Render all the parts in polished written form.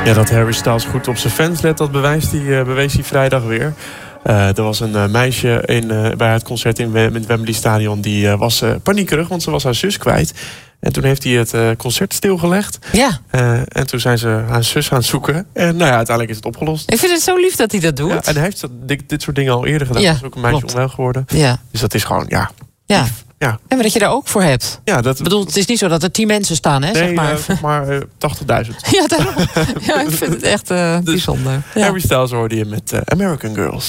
Ja, dat Harry Styles goed op zijn fans let, dat bewees hij vrijdag weer. Er was een meisje bij het concert in het Wembley Stadion. Die was paniekerig, want ze was haar zus kwijt. En toen heeft hij het concert stilgelegd. Ja. En toen zijn ze haar zus aan het zoeken. En uiteindelijk is het opgelost. Ik vind het zo lief dat hij dat doet. Ja, en hij heeft dit soort dingen al eerder gedaan. Ja, is ook een meisje onwel geworden. Ja. Dus dat is gewoon, Ja. lief. Ja. En maar dat je daar ook voor hebt. Ja, Ik bedoel, het is niet zo dat er 10 mensen staan, hè? Nee, zeg maar. 80.000. Ja, daarom. Ja, ik vind het echt bijzonder. Ja. Harry Styles hoorde je met American Girls.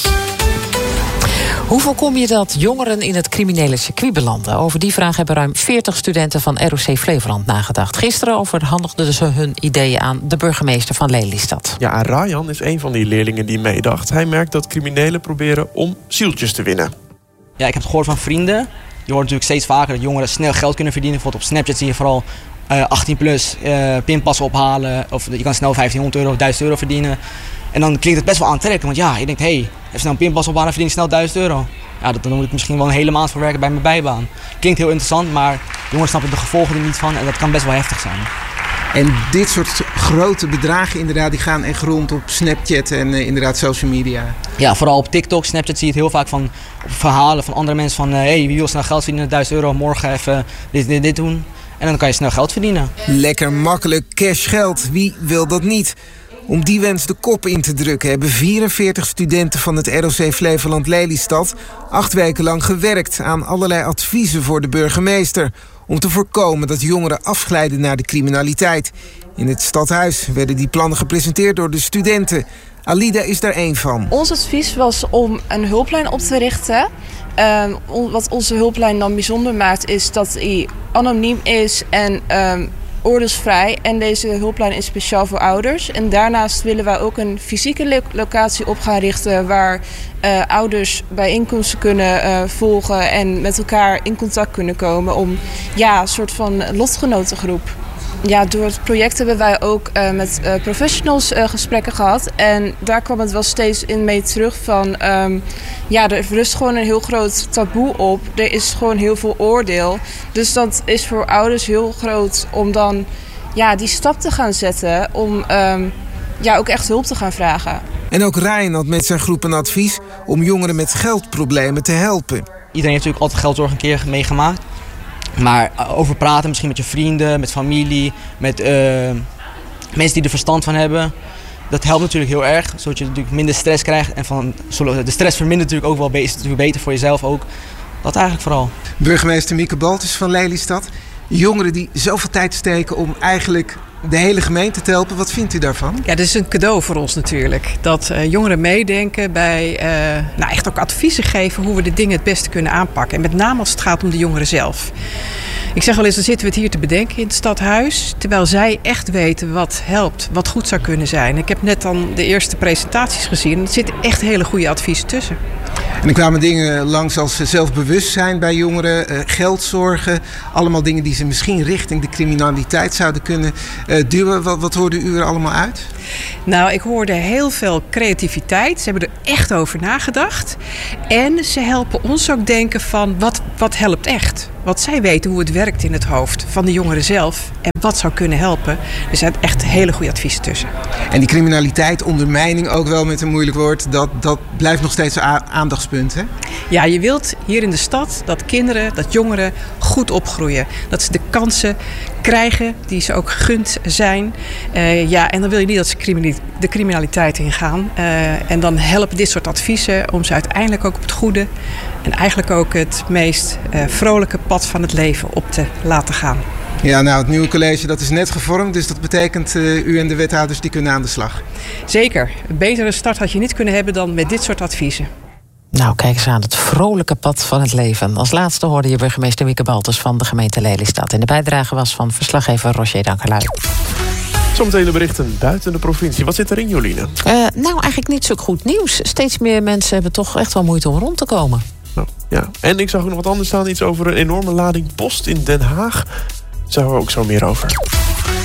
Hoe voorkom je dat jongeren in het criminele circuit belanden? Over die vraag hebben ruim 40 studenten van ROC Flevoland nagedacht. Gisteren overhandigden ze hun ideeën aan de burgemeester van Lelystad. Ja, Ryan is een van die leerlingen die meedacht. Hij merkt dat criminelen proberen om zieltjes te winnen. Ja, ik heb het gehoord van vrienden. Je hoort natuurlijk steeds vaker dat jongeren snel geld kunnen verdienen. Bijvoorbeeld op Snapchat zie je vooral 18+ pinpassen ophalen. Of je kan snel €1500 of €1000 verdienen. En dan klinkt het best wel aantrekkelijk. Want ja, je denkt, even snel een pinpas ophalen en verdien snel €1000. Ja, dan moet ik misschien wel een hele maand voor werken bij mijn bijbaan. Klinkt heel interessant, maar jongeren snappen de gevolgen er niet van. En dat kan best wel heftig zijn. En dit soort grote bedragen inderdaad, die gaan echt rond op Snapchat en inderdaad social media. Ja, vooral op TikTok, Snapchat zie je het heel vaak van op verhalen van andere mensen van... wie wil snel geld verdienen, €1000, morgen even dit doen. En dan kan je snel geld verdienen. Lekker makkelijk cash geld, wie wil dat niet? Om die wens de kop in te drukken hebben 44 studenten van het ROC Flevoland Lelystad 8 weken lang gewerkt aan allerlei adviezen voor de burgemeester. Om te voorkomen dat jongeren afglijden naar de criminaliteit. In het stadhuis werden die plannen gepresenteerd door de studenten. Alida is daar één van. Ons advies was om een hulplijn op te richten. Wat onze hulplijn dan bijzonder maakt is dat hij anoniem is en oordeelsvrij. En deze hulplijn is speciaal voor ouders. En daarnaast willen wij ook een fysieke locatie op gaan richten waar ouders bijeenkomsten kunnen volgen en met elkaar in contact kunnen komen om een soort van lotgenotengroep. Ja, door het project hebben wij ook met professionals gesprekken gehad. En daar kwam het wel steeds in mee terug van... er rust gewoon een heel groot taboe op. Er is gewoon heel veel oordeel. Dus dat is voor ouders heel groot om dan die stap te gaan zetten. Om ook echt hulp te gaan vragen. En ook Ryan had met zijn groep een advies om jongeren met geldproblemen te helpen. Iedereen heeft natuurlijk altijd geldzorg een keer meegemaakt. Maar over praten, misschien met je vrienden, met familie, met mensen die er verstand van hebben. Dat helpt natuurlijk heel erg, zodat je natuurlijk minder stress krijgt. En de stress vermindert natuurlijk ook wel, is natuurlijk beter voor jezelf ook. Dat eigenlijk vooral. Burgemeester Mieke Baltus van Lelystad. Jongeren die zoveel tijd steken om eigenlijk de hele gemeente te helpen. Wat vindt u daarvan? Ja, dat is een cadeau voor ons natuurlijk. Dat jongeren meedenken bij echt ook adviezen geven hoe we de dingen het beste kunnen aanpakken. En met name als het gaat om de jongeren zelf. Ik zeg wel eens, dan zitten we het hier te bedenken in het stadhuis. Terwijl zij echt weten wat helpt, wat goed zou kunnen zijn. Ik heb net dan de eerste presentaties gezien. Er zitten echt hele goede adviezen tussen. En er kwamen dingen langs als zelfbewustzijn bij jongeren, geldzorgen. Allemaal dingen die ze misschien richting de criminaliteit zouden kunnen duwen. Wat hoorde u er allemaal uit? Nou, ik hoorde heel veel creativiteit. Ze hebben er echt over nagedacht. En ze helpen ons ook denken van wat helpt echt. Want zij weten hoe het werkt in het hoofd van de jongeren zelf. En wat zou kunnen helpen. Er zijn echt hele goede adviezen tussen. En die criminaliteit, ondermijning ook wel met een moeilijk woord. Dat blijft nog steeds een aandachtspunt, hè? Ja, je wilt hier in de stad dat kinderen, dat jongeren goed opgroeien. Dat ze de kansen krijgen die ze ook gegund zijn. En dan wil je niet dat ze de criminaliteit ingaan. En dan helpen dit soort adviezen om ze uiteindelijk ook op het goede en eigenlijk ook het meest vrolijke pad van het leven op te laten gaan. Ja, nou, het nieuwe college dat is net gevormd, dus dat betekent u en de wethouders die kunnen aan de slag. Zeker. Een betere start had je niet kunnen hebben dan met dit soort adviezen. Nou, kijk eens aan, het vrolijke pad van het leven. Als laatste hoorde je burgemeester Mieke Baltus van de gemeente Lelystad. En de bijdrage was van verslaggever Roger Dankerlui. Zometeen de berichten buiten de provincie. Wat zit erin, Jolien? Nou, eigenlijk niet zo goed nieuws. Steeds meer mensen hebben toch echt wel moeite om rond te komen. Nou, ja. En ik zag ook nog wat anders staan. Iets over een enorme lading post in Den Haag. Daar zijn we ook zo meer over.